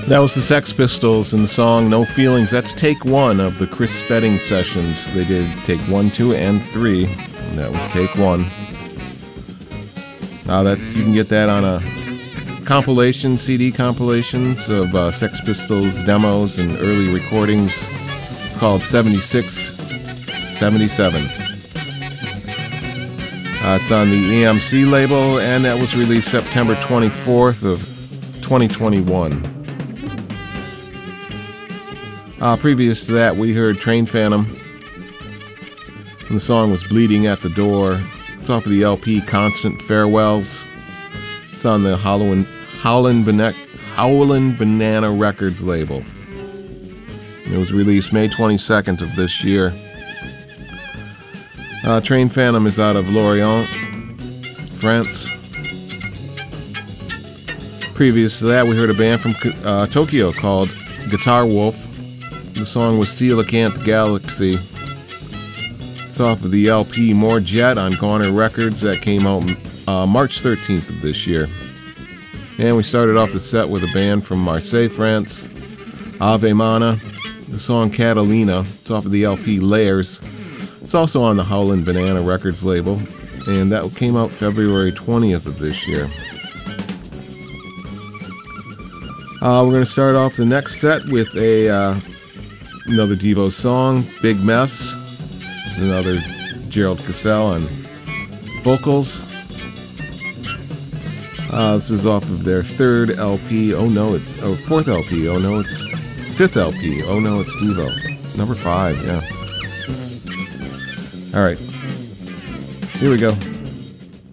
That was the Sex Pistols and the song No Feelings. That's take one of the Chris Spedding sessions. They did take 1, 2, and 3. And that was take one. You can get that on a compilation, CD compilations of Sex Pistols demos and early recordings. It's called 76th 77. It's on the EMC label, and that was released September 24th of 2021. Previous to that, we heard Train Phantom, and the song was Bleeding at the Door. It's off of the LP Constant Farewells. It's on the Howlin' Banana Records label. It was released May 22nd of this year. Train Phantom is out of Lorient, France. Previous to that, we heard a band from Tokyo called Guitar Wolf. The song was Coelacanth Galaxy. It's off of the LP More Jet on Goner Records that came out March 13th of this year. And we started off the set with a band from Marseille, France, Ave Mana. The song Catalina. It's off of the LP Layers. It's also on the Howlin' Banana Records label, and that came out February 20th of this year. We're going to start off the next set with another Devo song, Big Mess. This is another Gerald Cassell on vocals. This is off of their third LP. Fourth LP. Oh no, it's fifth LP. Oh no, it's Devo. Number 5, yeah. All right. Here we go.